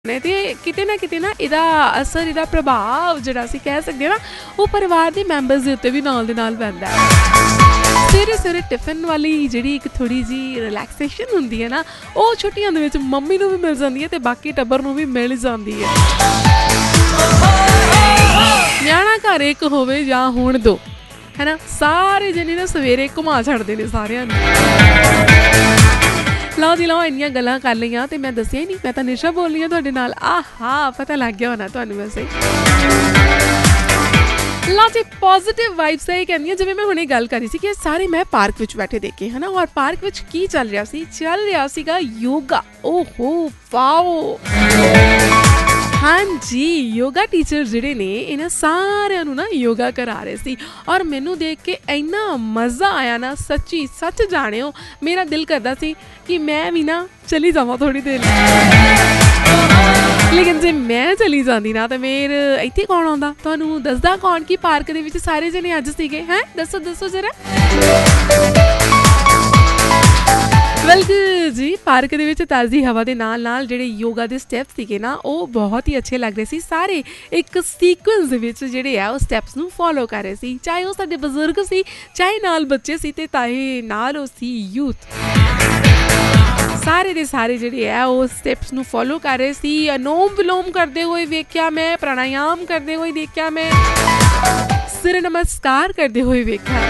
ਨੇ ਤੇ ਕਿਤੇ ਨਾ ਇਹਦਾ ਅਸਰ, ਇਹਦਾ ਪ੍ਰਭਾਵ ਜਿਹੜਾ ਅਸੀਂ ਕਹਿ ਸਕਦੇ ਹਾਂ ਨਾ, ਉਹ ਪਰਿਵਾਰ ਦੇ ਮੈਂਬਰਸ ਦੇ ਉੱਤੇ ਵੀ ਨਾਲ ਦੇ ਨਾਲ ਪੈਂਦਾ ਹੈ। ਸਵੇਰੇ ਟਿਫਨ ਵਾਲੀ ਜਿਹੜੀ ਇੱਕ ਥੋੜ੍ਹੀ ਜਿਹੀ ਰਿਲੈਕਸੇਸ਼ਨ ਹੁੰਦੀ ਹੈ ਨਾ, ਉਹ ਛੁੱਟੀਆਂ ਦੇ ਵਿੱਚ ਮੰਮੀ ਨੂੰ ਵੀ ਮਿਲ ਜਾਂਦੀ ਹੈ ਤੇ ਬਾਕੀ ਟੱਬਰ ਨੂੰ ਵੀ ਮਿਲ ਜਾਂਦੀ ਹੈ। ਨਿਆਣਾ ਘਰ ਇੱਕ ਹੋਵੇ ਜਾਂ ਹੋਣ ਦੋ, ਹੈ ਨਾ, ਸਾਰੇ ਜਣੇ ਨਾ ਸਵੇਰੇ ਘੁਮਾ ਛੱਡਦੇ ਨੇ ਸਾਰਿਆਂ ਨੂੰ। ਲਓ ਜੀ ਲਓ, ਇੰਨੀਆਂ ਗੱਲਾਂ ਕਰ ਲਈਆਂ ਤੇ ਮੈਂ ਦੱਸਿਆ ਹੀ ਨਹੀਂ, ਮੈਂ ਤਾਂ ਨਿਸ਼ਾ ਬੋਲ ਰਹੀ ਹਾਂ ਤੁਹਾਡੇ ਨਾਲ। ਆਹਾ, ਪਤਾ ਲੱਗ ਗਿਆ ਹੋਣਾ ਤੁਹਾਨੂੰ ਵੈਸੇ। ਲਓ ਜੀ, ਪੋਜ਼ੀਟਿਵ ਵਾਈਬਸ ਇਹ ਕਹਿੰਦੀਆਂ, ਜਿਵੇਂ ਮੈਂ ਹੁਣੇ ਗੱਲ ਕਰੀ ਸੀ ਕਿ ਸਾਰੇ ਮੈਂ ਪਾਰਕ ਵਿੱਚ ਬੈਠੇ ਦੇਖੇ, ਹੈ ਨਾ, ਔਰ ਪਾਰਕ ਵਿੱਚ ਕੀ ਚੱਲ ਰਿਹਾ ਸੀ? ਚੱਲ ਰਿਹਾ ਸੀਗਾ ਯੋਗਾ। ਓਹੋ ਵਾਓ, ਹਾਂਜੀ, ਯੋਗਾ ਟੀਚਰ ਜਿਹੜੇ ਨੇ ਇਹਨਾਂ ਸਾਰਿਆਂ ਨੂੰ ਨਾ ਯੋਗਾ ਕਰਾ ਰਹੇ ਸੀ ਔਰ ਮੈਨੂੰ ਦੇਖ ਕੇ ਇੰਨਾ ਮਜ਼ਾ ਆਇਆ ਨਾ, ਸੱਚੀ ਸੱਚ ਜਾਣਿਓ, ਮੇਰਾ ਦਿਲ ਕਰਦਾ ਸੀ ਕਿ ਮੈਂ ਵੀ ਨਾ ਚਲੀ ਜਾਵਾਂ ਥੋੜ੍ਹੀ ਦੇਰ। ਲੇਕਿਨ ਜੇ ਮੈਂ ਚਲੀ ਜਾਂਦੀ ਨਾ ਤਾਂ ਫਿਰ ਇੱਥੇ ਕੌਣ ਆਉਂਦਾ? ਤੁਹਾਨੂੰ ਦੱਸਦਾ ਕੌਣ ਕਿ ਪਾਰਕ ਦੇ ਵਿੱਚ ਸਾਰੇ ਜਣੇ ਅੱਜ ਸੀਗੇ? ਹੈਂ, ਦੱਸੋ ਜ਼ਰਾ। ਬਿਲਕੁਲ ਜੀ, ਪਾਰਕ ਦੇ ਵਿੱਚ ਤਾਜ਼ੀ ਹਵਾ ਦੇ ਨਾਲ ਨਾਲ ਜਿਹੜੇ ਯੋਗਾ ਦੇ ਸਟੈਪਸ ਸੀਗੇ ਨਾ, ਉਹ ਬਹੁਤ ਹੀ ਅੱਛੇ ਲੱਗ ਰਹੇ ਸੀ। ਸਾਰੇ ਇੱਕ ਸੀਕੁਐਂਸ ਦੇ ਵਿੱਚ ਜਿਹੜੇ ਆ ਉਹ ਸਟੈਪਸ ਨੂੰ ਫੋਲੋ ਕਰ ਰਹੇ ਸੀ, ਚਾਹੇ ਉਹ ਸਾਡੇ ਬਜ਼ੁਰਗ ਸੀ, ਚਾਹੇ ਨਾਲ ਬੱਚੇ ਸੀ ਤੇ ਚਾਹੇ ਨਾਲ ਉਹ ਸੀ ਯੂਥ। ਸਾਰੇ ਦੇ ਸਾਰੇ ਜਿਹੜੇ ਆ ਉਹ ਸਟੈਪਸ ਨੂੰ ਫੋਲੋ ਕਰ ਰਹੇ ਸੀ। ਅਨੋਮ ਵਿਲੋਮ ਕਰਦੇ ਹੋਏ ਵੇਖਿਆ ਮੈਂ, ਪ੍ਰਾਣਾਯਾਮ ਕਰਦੇ ਹੋਏ ਦੇਖਿਆ ਮੈਂ, ਸਿਰ ਨਮਸਕਾਰ ਕਰਦੇ ਹੋਏ ਵੇਖਿਆ।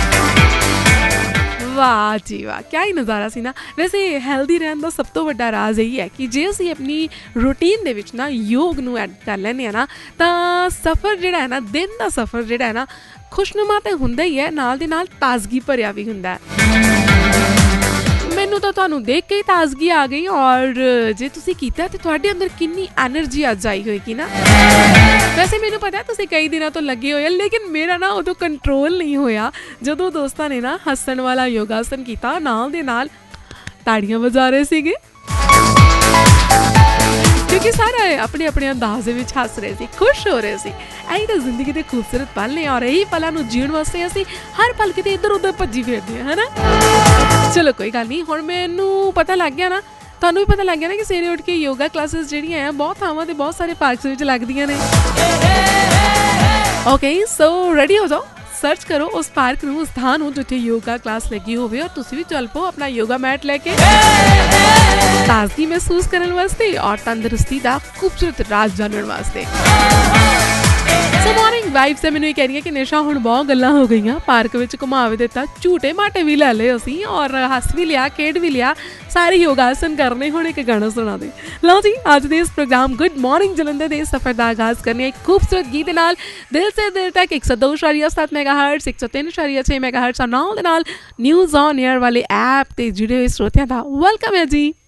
ਵਾਹ ਜੀ ਵਾਹ, ਕਿਆ ਹੀ ਨਜ਼ਾਰਾ ਸੀ ਨਾ। ਵੈਸੇ ਹੈਲਦੀ ਰਹਿਣ ਦਾ ਸਭ ਤੋਂ ਵੱਡਾ ਰਾਜ਼ ਇਹੀ ਹੈ ਕਿ ਜੇ ਅਸੀਂ ਆਪਣੀ ਰੂਟੀਨ ਦੇ ਵਿੱਚ ਨਾ ਯੋਗ ਨੂੰ ਐਡ ਕਰ ਲੈਂਦੇ ਹਾਂ ਨਾ, ਤਾਂ ਸਫ਼ਰ ਜਿਹੜਾ ਹੈ ਨਾ, ਦਿਨ ਦਾ ਸਫ਼ਰ ਜਿਹੜਾ ਹੈ ਨਾ, ਖੁਸ਼ਨੁਮਾ ਤਾਂ ਹੁੰਦਾ ਹੀ ਹੈ, ਨਾਲ ਦੇ ਨਾਲ ਤਾਜ਼ਗੀ ਭਰਿਆ ਵੀ ਹੁੰਦਾ ਹੈ। ਮੈਨੂੰ ਤਾਂ ਤੁਹਾਨੂੰ ਦੇਖ ਕੇ ਹੀ ਤਾਜ਼ਗੀ ਆ ਗਈ, ਔਰ ਜੇ ਤੁਸੀਂ ਕੀਤਾ ਤਾਂ ਤੁਹਾਡੇ ਅੰਦਰ ਕਿੰਨੀ ਐਨਰਜੀ ਅੱਜ ਆਈ ਹੋਏਗੀ ਨਾ। ਵੈਸੇ ਮੈਨੂੰ ਪਤਾ ਤੁਸੀਂ ਕਈ ਦਿਨਾਂ ਤੋਂ ਲੱਗੇ ਹੋਏ ਆ, ਲੇਕਿਨ ਮੇਰਾ ਨਾ ਉਦੋਂ ਕੰਟਰੋਲ ਨਹੀਂ ਹੋਇਆ ਜਦੋਂ ਦੋਸਤਾਂ ਨੇ ਨਾ ਹੱਸਣ ਵਾਲਾ ਯੋਗਾਸਨ ਕੀਤਾ, ਨਾਲ ਦੇ ਨਾਲ ਤਾੜੀਆਂ ਵਜਾ ਰਹੇ ਸੀਗੇ, ਕਿਉਂਕਿ ਸਾਰੇ ਆਪਣੇ ਆਪਣੇ ਅੰਦਾਜ਼ ਦੇ ਵਿੱਚ ਹੱਸ ਰਹੇ ਸੀ, ਖੁਸ਼ ਹੋ ਰਹੇ ਸੀ। ਇਹੀ ਤਾਂ ਜ਼ਿੰਦਗੀ ਦੇ ਖੂਬਸੂਰਤ ਪਲ ਨੇ, ਔਰ ਇਹੀ ਪਲਾਂ ਨੂੰ ਜੀਣ ਵਾਸਤੇ ਅਸੀਂ ਹਰ ਪਲ ਕਿਤੇ ਇੱਧਰ ਉੱਧਰ ਭੱਜੀ ਫਿਰਦੇ ਹਾਂ, ਹੈ ਨਾ। ਚਲੋ ਕੋਈ ਗੱਲ ਨਹੀਂ, ਹੁਣ ਮੈਨੂੰ ਪਤਾ ਲੱਗ ਗਿਆ ਨਾ, ਤੁਹਾਨੂੰ ਵੀ ਪਤਾ ਲੱਗ ਗਿਆ ਨਾ ਕਿ ਸਵੇਰੇ ਉੱਠ ਕੇ ਯੋਗਾ ਕਲਾਸਿਸ ਜਿਹੜੀਆਂ ਆ ਬਹੁਤ ਥਾਵਾਂ ਤੇ ਬਹੁਤ ਸਾਰੇ ਪਾਰਕਸ ਵਿੱਚ ਲੱਗਦੀਆਂ ਨੇ। ਓਕੇ, ਸੋ ਰੈਡੀ ਹੋ ਜਾਓ, ਸਰਚ ਕਰੋ ਉਸ ਪਾਰਕ ਨੂੰ, ਉਸ ਥਾਂ ਨੂੰ ਜਿੱਥੇ ਯੋਗਾ ਕਲਾਸ ਲੱਗੀ ਹੋਵੇ, ਔਰ ਤੁਸੀਂ ਵੀ ਚੱਲ ਪਓ ਆਪਣਾ ਯੋਗਾ ਮੈਟ ਲੈ ਕੇ, ਤਾਜ਼ਗੀ ਮਹਿਸੂਸ ਕਰਨ ਵਾਸਤੇ ਔਰ ਤੰਦਰੁਸਤੀ ਦਾ ਖੂਬਸੂਰਤ ਰਾਜ਼ ਜਾਣਨ ਵਾਸਤੇ। ਸੋ ਮਾਰਨਿੰਗ ਵਾਈਬਸ ਤੇ ਮੈਨੂੰ ਇਹ ਕਹਿ ਰਹੀ ਹੈ ਕਿ ਨਿਸ਼ਾ ਹੁਣ ਬਹੁਤ ਗੱਲਾਂ ਹੋ ਗਈਆਂ, ਪਾਰਕ ਵਿੱਚ ਘੁਮਾ ਵੀ ਦਿੱਤਾ, ਝੂਟੇ ਮਾਟੇ ਵੀ ਲੈ ਲਏ ਅਸੀਂ, ਔਰ ਹੱਸ ਵੀ ਲਿਆ, ਖੇਡ ਵੀ ਲਿਆ, ਸਾਰੇ ਯੋਗਾਸਨ ਕਰਨੇ। ਹੁਣ ਇੱਕ ਗਾਣਾ ਸੁਣਾ ਦੇ। ਲਓ ਜੀ, ਅੱਜ ਦੇ ਇਸ ਪ੍ਰੋਗਰਾਮ ਗੁੱਡ ਮਾਰਨਿੰਗ ਜਲੰਧਰ ਦੇ ਸਫ਼ਰ ਦਾ ਆਗਾਜ਼ ਕਰਨੇ ਇੱਕ ਖੂਬਸੂਰਤ ਗੀਤ ਦੇ ਨਾਲ, ਦਿਲ ਸੇ ਦਿਲ ਤੱਕ 102.7 ਮੈਗਾਹਰਟਜ਼, 103.6 ਮੈਗਾਹਰਟਜ਼, ਨਾਲ ਦੇ ਨਾਲ ਨਿਊਜ਼ ਔਨ ਏਅਰ ਵਾਲੇ ਐਪ ਤੇ ਜੁੜੇ ਹੋਏ ਸਰੋਤਿਆਂ ਦਾ ਵੈਲਕਮ ਹੈ ਜੀ।